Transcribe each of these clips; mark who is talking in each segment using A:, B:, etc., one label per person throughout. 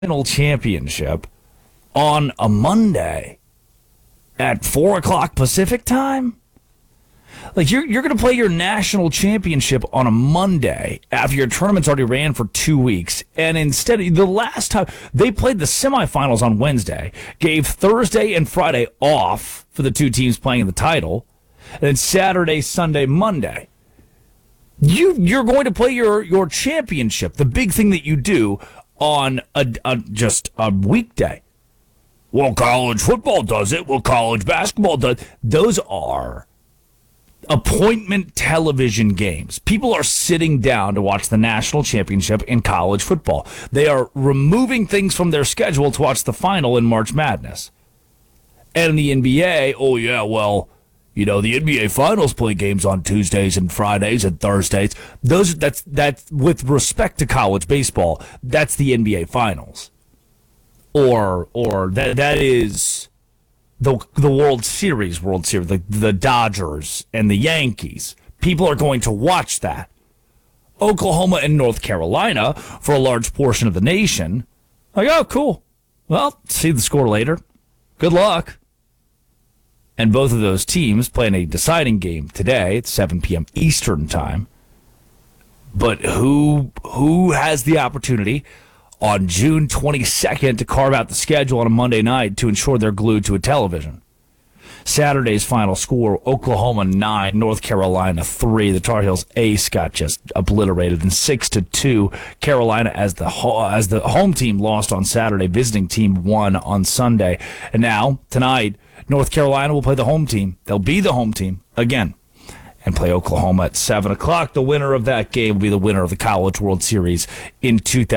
A: national championship on a Monday at 4 o'clock Pacific time? Like, you're going to play your national championship on a Monday after your tournament's already ran for 2 weeks. And instead, the last time they played the semifinals on Wednesday, gave Thursday and Friday off for the two teams playing the title, and then Saturday, Sunday, Monday. You're going to play your championship, the big thing that you do, on just a weekday. Well, college football does it. Well, college basketball does. Those are appointment television games. People are sitting down to watch the national championship in college football. They are removing things from their schedule to watch the final in March Madness. And the NBA, oh yeah, well, you know, the NBA finals play games on Tuesdays and Fridays and Thursdays. That's with respect to college baseball, that's the NBA finals. Or that is the World Series, the Dodgers and the Yankees. People are going to watch that. Oklahoma and North Carolina, for a large portion of the nation, like, oh, cool. Well, see the score later. Good luck. And both of those teams play in a deciding game today at 7 p.m. Eastern time. But who has the opportunity on June 22nd to carve out the schedule on a Monday night to ensure they're glued to a television? Saturday's final score, Oklahoma 9, North Carolina 3. The Tar Heels ace got just obliterated, and 6-2. Carolina, as the home team, lost on Saturday. Visiting team won on Sunday. And now, tonight, North Carolina will play the home team. They'll be the home team again and play Oklahoma at 7 o'clock. The winner of that game will be the winner of the College World Series in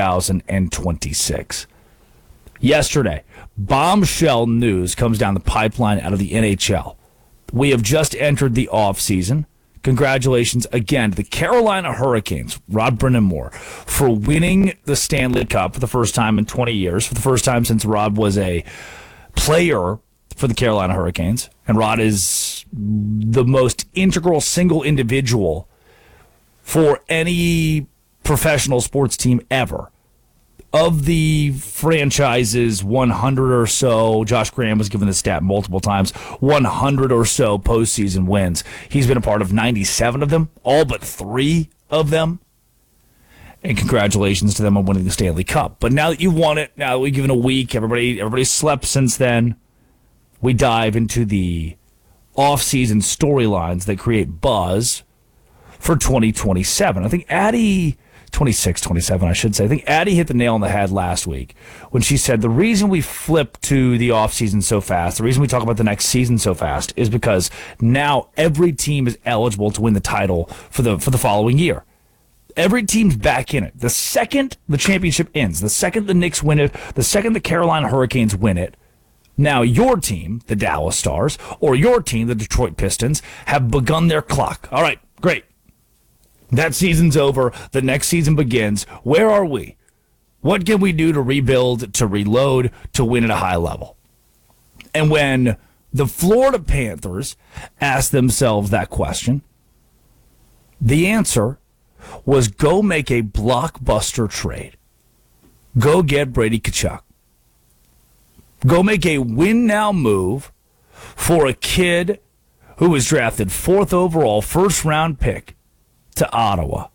A: 2026. Yesterday, bombshell news comes down the pipeline out of the NHL. We have just entered the offseason. Congratulations again to the Carolina Hurricanes, Rod Brind'Amour, for winning the Stanley Cup for the first time in 20 years, for the first time since Rod was a player for the Carolina Hurricanes. And Rod is the most integral single individual for any professional sports team ever. Of the franchise's 100 or so, Josh Graham was given this stat multiple times, 100 or so postseason wins. He's been a part of 97 of them, all but 3 of them. And congratulations to them on winning the Stanley Cup. But now that you've won it, now that we've given a week, everybody slept since then, we dive into the off-season storylines that create buzz for 2027. I think Addie... 26, 27, I should say. I think Addie hit the nail on the head last week when she said the reason we flip to the offseason so fast, the reason we talk about the next season so fast, is because now every team is eligible to win the title for the following year. Every team's back in it. The second the championship ends, the second the Knicks win it, the second the Carolina Hurricanes win it, now your team, the Dallas Stars, or your team, the Detroit Pistons, have begun their clock. All right, great. That season's over. The next season begins. Where are we? What can we do to rebuild, to reload, to win at a high level? And when the Florida Panthers asked themselves that question, the answer was go make a blockbuster trade. Go get Brady Tkachuk. Go make a win-now move for a kid who was drafted 4th overall, first-round pick, to Ottawa.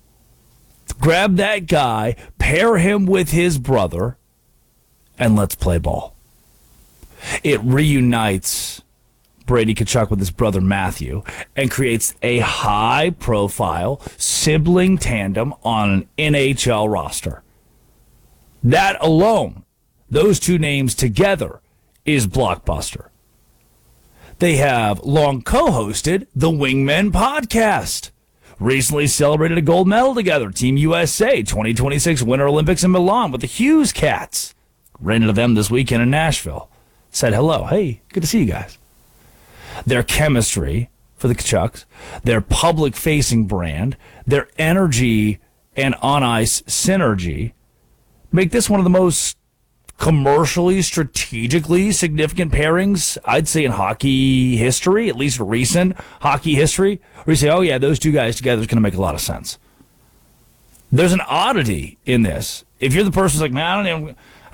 A: Grab that guy, pair him with his brother, and let's play ball. It reunites Brady Tkachuk with his brother Matthew and creates a high-profile sibling tandem on an NHL roster. That alone, those two names together, is blockbuster. They have long co-hosted the Wingmen podcast. Recently celebrated a gold medal together. Team USA 2026 Winter Olympics in Milan with the Hughes Cats. Ran into them this weekend in Nashville. Said hello. Hey, good to see you guys. Their chemistry for the Tkachuks, their public-facing brand, their energy and on-ice synergy make this one of the most commercially, strategically significant pairings, I'd say, in hockey history, at least recent hockey history, where you say, oh yeah, those two guys together is going to make a lot of sense. There's an oddity in this. If you're the person who's like, man,